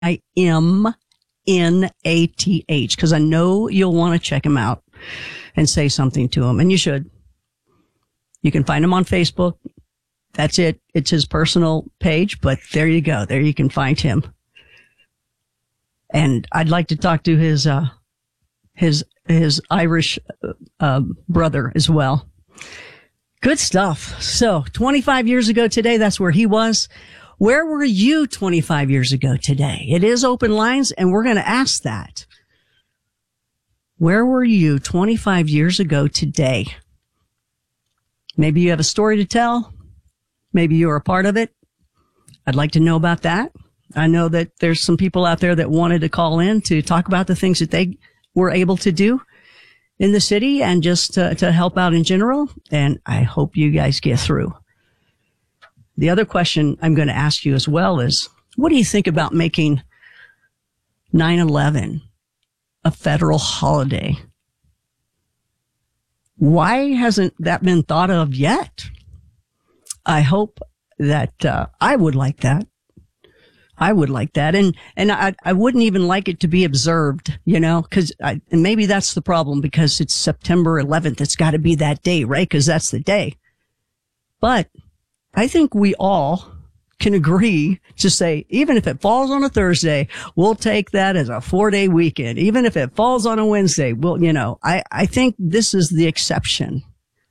because I know you'll want to check him out and say something to him, and you should. You can find him on Facebook. That's it. It's his personal page, but there you go. There you can find him. And I'd like to talk to his Irish brother as well. Good stuff. So 25 years ago today, that's where he was. Where were you 25 years ago today? It is open lines, and we're going to ask that. Where were you 25 years ago today? Maybe you have a story to tell. Maybe you were a part of it. I'd like to know about that. I know that there's some people out there that wanted to call in to talk about the things that they were able to do in the city and just to help out in general. And I hope you guys get through. The other question I'm going to ask you as well is, what do you think about making 9/11 a federal holiday? Why hasn't that been thought of yet? I hope that I would like that. I would like that. And I wouldn't even like it to be observed, because and maybe that's the problem, because it's September 11th. It's got to be that day, right? Because that's the day. But I think we all can agree to say, even if it falls on a Thursday, we'll take that as a 4-day weekend. Even if it falls on a Wednesday, I think this is the exception.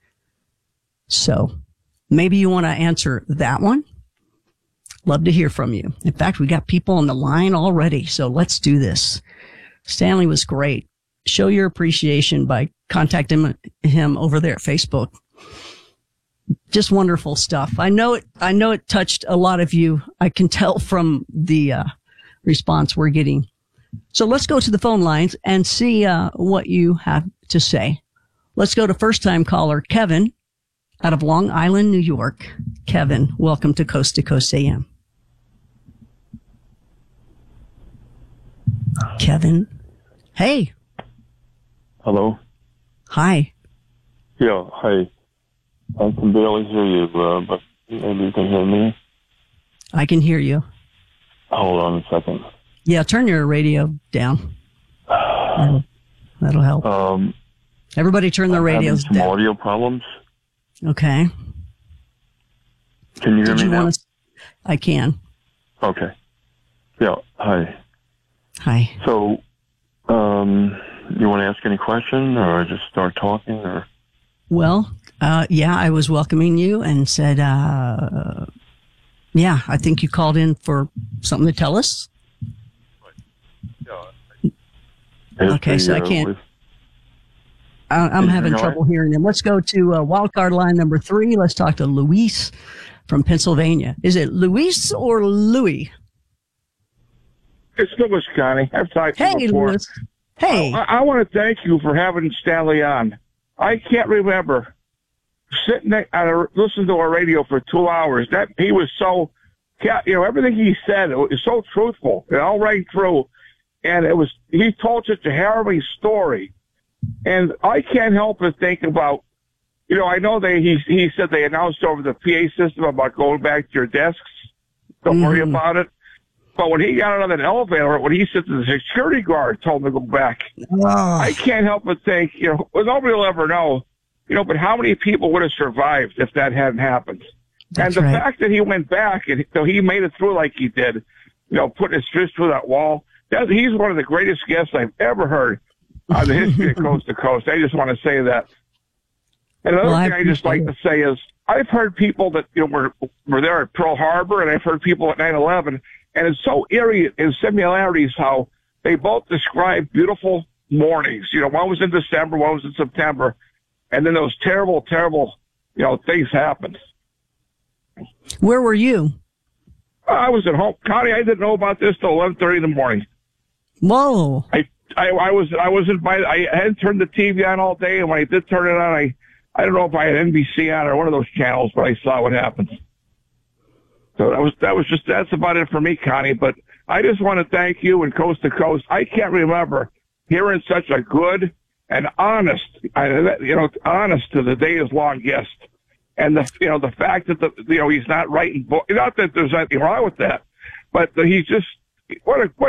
So maybe you want to answer that one. Love to hear from you. In fact, we got people on the line already, so let's do this. Stanley was great. Show your appreciation by contacting him over there at Facebook. Just wonderful stuff. I know it touched a lot of you. I can tell from the response we're getting. So let's go to the phone lines and see what you have to say. Let's go to first-time caller Kevin out of Long Island, New York. Kevin, welcome to Coast AM. Kevin. Hey. Hello. Hi. Yeah, hi. I can barely hear you, but maybe you can hear me. I can hear you. Hold on a second. Yeah, turn your radio down. That'll help. Everybody turn their radios down. Some audio problems. Okay. Can you hear me now? I can. Okay. Yeah, hi. Hi. So, you want to ask any question or just start talking or? Well, yeah, I was welcoming you and said, I think you called in for something to tell us. Okay, so I can't. I'm having trouble hearing him. Let's go to wildcard line number 3. Let's talk to Luis from Pennsylvania. Is it Luis or Louis? It's Louis, Connie. I've talked to you before. Louis. Hey. I want to thank you for having Stanley on. I can't remember sitting listening to our radio for 2 hours. That he was so, everything he said, it was so truthful and all right through. And he told such a harrowing story. And I can't help but think about, I know he said they announced over the PA system about going back to your desks. Don't worry about it. But when he got out of that elevator, when he said the security guard told him to go back, I can't help but think, nobody will ever know, but how many people would have survived if that hadn't happened? That's and the right. fact that he went back and so he made it through like he did, putting his fist through that wall, he's one of the greatest guests I've ever heard on the history of Coast to Coast. I just want to say that. And another thing I just like to say is I've heard people that were there at Pearl Harbor, and I've heard people at 9/11, and it's so eerie in similarities how they both describe beautiful mornings. One was in December, one was in September, and then those terrible, terrible, things happened. Where were you? I was at home, Connie. I didn't know about this till 11:30 in the morning. Whoa! I wasn't by. I hadn't turned the TV on all day, and when I did turn it on, I don't know if I had NBC on or one of those channels, but I saw what happened. So that's about it for me, Connie. But I just want to thank you and Coast to Coast. I can't remember hearing such a good and honest to the day is long guest, and the fact that he's not writing books. Not that there's anything wrong with that, but he's just what